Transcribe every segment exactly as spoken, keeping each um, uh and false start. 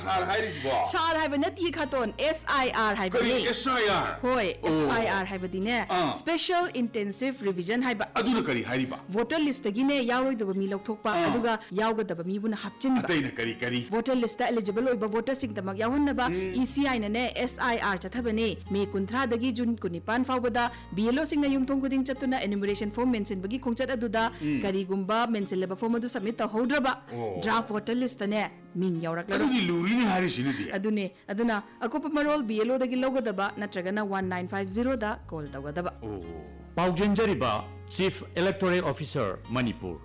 SAR hairisibo SAR haiba nati khaton S I R haiba kari S I R hoi S I R haiba dine special intensive revision haiba aduna kari hairiba voter list gi ne yauroi daba mi lokthokpa aduga yawga daba mi buna hapchin ba ataina kari kari voter list ta eligible oiba voter sing damak yawhonna ba E C I na ne S I R chathabane me kunthra dagi jun kunipan fawbada B L O sing na yungthong kuding chatuna enumeration form mention bagi khongchat aduda kari gumba mention leba form adu submit ta hodraba draft voter list ne ming yaurak la aduni luri ni hari sinidi adune aduna akopa marol B L O dagi logadaba natragana one nine five zero da call tawadaba Paujenjariba Chief Electoral Officer Manipur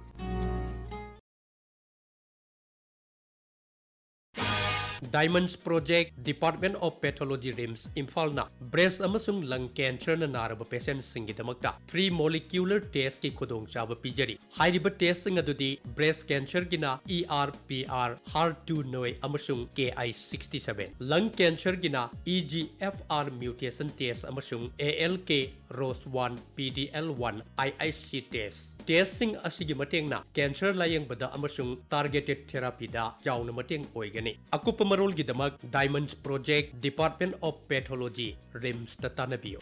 Diamonds Project Department of Pathology RIMS Imphal na breast amasung lung cancer na naraba patient singidamakta free molecular test ki khudong chaba pijari hairiba test sing adudi breast cancer gina E R P R H E R two noi amasung K I sixty-seven lung cancer gina E G F R mutation test amasung A L K R O S one P D L one I I C test testing asigi mateng na cancer layang bada amasung targeted therapy da jauna mateng oigani akupa marol gidamak Diamonds Project Department of Pathology RIMS tatanabiyo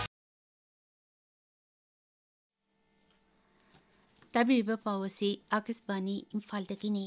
tabiba pawasi akisbani imphal dakini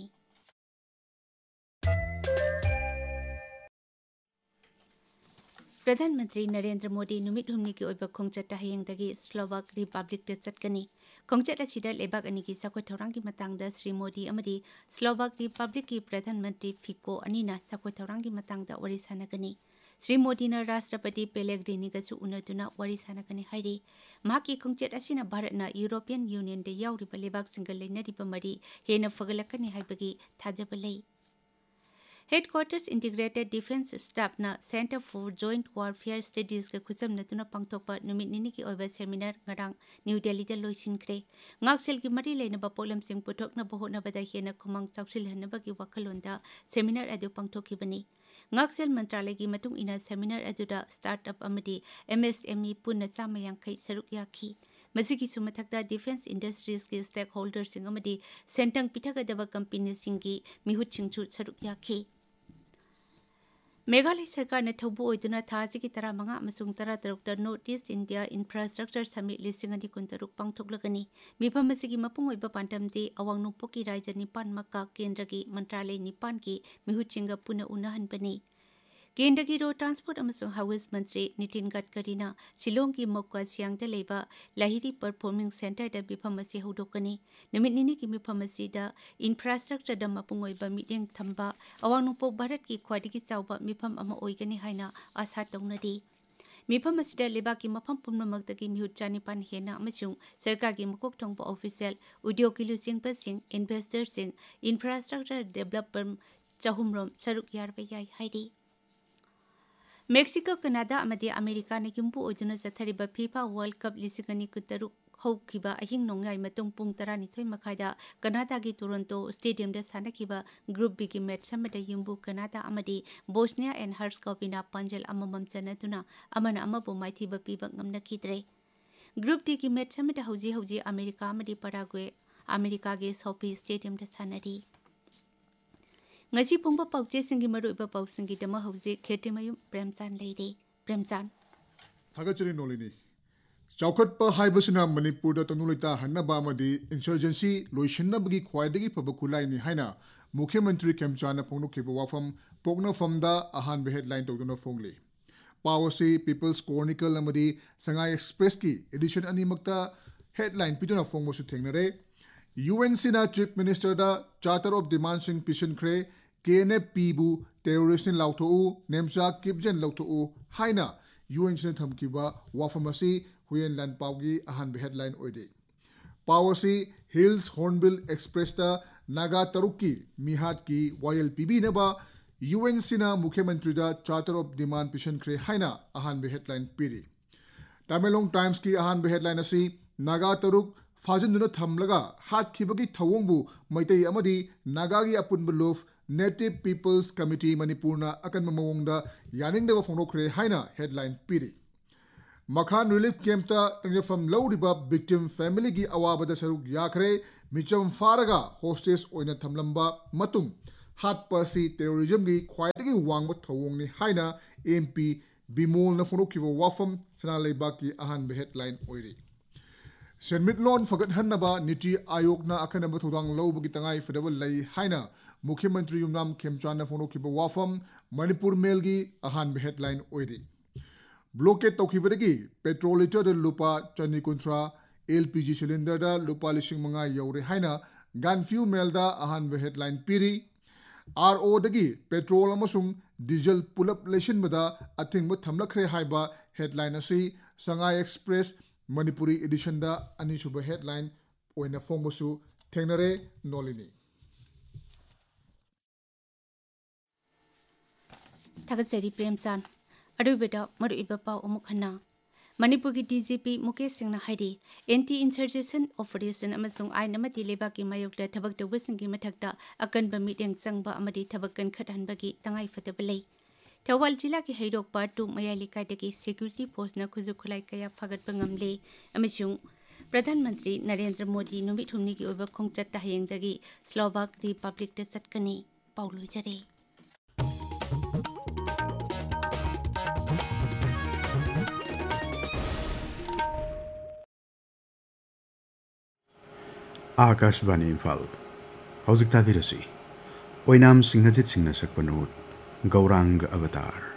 प्रधानमंत्री नरेंद्र मोदी नुमित हुमनी की ओइबा खोंगचट हयंगदगी Slovak Republic the चटकनी खोंगचट असिदा लेबाक अनि की सखोय थौरांगी मतंगदा Shri Modi अमदी Slovak Republic की प्रधानमंत्री Fico अनिना सखोय थौरांगी मतंगदा worry सानगनी Shri Modi न राष्ट्रपति Pellegrini गसु उनदुना worry सानगनी हाइरी माकी खोंगचट असिना भारतना यूरोपियन यूनियन दे यावरिबा लेबाक सिंगल लेनरिबा मरी हेना फगलकनी हाइबगी थाजबा लई Headquarters Integrated Defense Staff na Center for Joint Warfare Studies ke khusam natuna pangthokpa numit nini ki oiba seminar ngarang New Delhi da loisinkhre ngaksel ki mari leina ba problem sing puthok na bohona bada hena khumang chawsil hanaba ki wakhalonda seminar adu pangthokibani ngaksel mantralay gi matung ina seminar adu da startup amadi M S M E punna chamayang khai saruk yakhi Masiki sumathakta defense industries ki stakeholders sing amadi sentang pithagadaba company singi mihut chingchu saruk yakhi Meghalaya sarkar na thaubu oiduna thasi ki tara manga amasung tara tarukta North East India Infrastructure Summit lising ani kuntaruk pangthoklagani mifam asigi mapung oiba pantamdi awang nungpoki raja nipan makka kendragi mantralay nipan ki mihut chinga puna unahanbani Kendra ki road transport amasung highways mantri Nitin Gadkari na Shillong ki mokwa siangda leba Lahiri Performing Center da biphamasi hodokani namit nini ki biphamasi da infrastructure da mapungoi ba midyang thamba awang nungpo Bharat ki khwadigi chawba mipham ama oigani haina asa tawnadi Mifam asida leba ki mafam pumnamakta ki mihut chanipan hena amasung sarkar ki makok thongpa official udyog ki lusing pasing investor sing infrastructure developer chahumrom saruk yarba yai haidi Mexico, Canada, amadi America na yumbu ojuna zathariba FIFA World Cup lisigani kutaruk haukiba ahing nongai matung pung tara nithoi makhaida Canada gi Toronto Stadium da sanakiba Group B gi match samada yumbu Canada amadi Bosnia and Herzegovina panjal amamam chanatuna amana amabu maithiba piba ngamna khidre Group D gi match samada hauji hauji America amadi Paraguay America gi Sophie Stadium da sanadi Ngaji pungpa pauche singi maru iba pau singi dama hauji kheti mayum Premchan leide Premchan Thagachari nolini Chaukhatpa haibasina Manipur da tanulita hannaba amadi insurgency loishinnabagi khwaidagi phaba khulai ni haina Mukhyamantri Khemchana phonukhiba wafam poknafamda ahanba headline tawduna phongli Pawasi People's Chronicle amadi Sangai Express ki edition animakta headline pituna phongmosu thengnare U N C na Chief Minister da Charter of Demand sing pishinkre K N F P bu terrorist in lauto nemsa kipjen lauto haina U N C na thamkiba wafamasi huyen land pawgi ahan headline oide Pawasi Hills Hornbill Express ta Naga Taruki Mihat ki Y L P B naba U N C na Mukhyamantri da Charter of Demand pishinkre haina ahan headline piri Tamelong Times ki ahan headline asi Naga Taruk Fajanduna Thamlaga Hat Kibagi Thawongbu Maitei Amadi Nagagi Apunbuluf Native People's Committee Manipurna Akan Mamawongda Yaning Deva Fonokre Haina headline Piri Makhan Relief Camp ta Tangjafam Lawriba Victim Family gi Awabada Saruk Yakre Micham Faraga Hostess Oina Thamlamba Matung हाटपासी terrorism की ख्वाइदगी वांग थवोंगनी हाइना MP Bimol न फोनोखिबो वाफम सना लेबाक की Ahaan headline ओइरी सेनमिटलोन फगत हन्नबा NITI Aayog ना अखनब थौदांग लौबगी तंगाई फदब लई हाइना मुख्यमंत्री Yumnam खेमचान फोनोखिबो वाफम Manipur mail की Ahaan headline ओइरी blockade तौखिबदगी petrol litre लुपा चनी कुंथ्रा LPG cylinder लुपा लिसिंग मंगा you're हाइना गानफ्यू मेलदा Ahaan headline Piri RO दगी petrol अमसुंग diesel pull-up लेसिनबदा a thing थमलखरे हाइबा headline असी संगाई एक्सप्रेस मणिपुरी एडिशन दा अनिसुब हेडलाइन ओइना फोंगबसु थेंगनरे नोलिनी थागतसरी प्रेमचान अरुबेदा मरुइबा पाउ अमुक हन्ना मणिपुर की DGP Mukesh Singh हाइदी anti इंसर्जेशन operation अमसुंग आइन अमति लेबाकी मायोक्ता थबक तौबसिंगी मथक्ता अकनबा मिटेंग चंगबा अमदि थबक कनखटहनबगी तंगाई फतब लई थौबाल जिला की हैरोक पार्ट टू मयाई लेकाइदगी सिक्योरिटी फोर्स न खुजु खुलाई कया फागतबा ngamle अमसुंग प्रधानमंत्री नरेंद्र मोदी नुमित हुमनी की ओबा खोंगचत हयेंगदगी स्लोवाक रिपब्लिक द चटकनी पाउलु जरे आकाशवाणी इम्फाल हौजिक ताबिरसी ओइनाम सिंहजित सिंह सकपनुत गौरांग अवतार